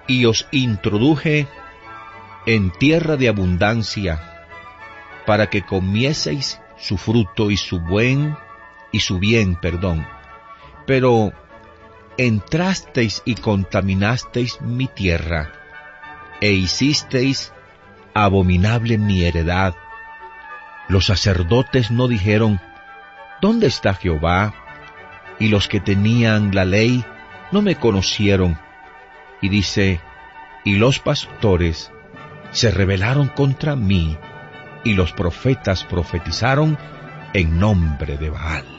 y os introduje en tierra de abundancia, para que comieseis su fruto y su bien, pero entrasteis y contaminasteis mi tierra, e hicisteis abominable mi heredad. Los sacerdotes no dijeron, ¿dónde está Jehová? Y los que tenían la ley no me conocieron. Y dice, y los pastores se rebelaron contra mí, y los profetas profetizaron en nombre de Baal.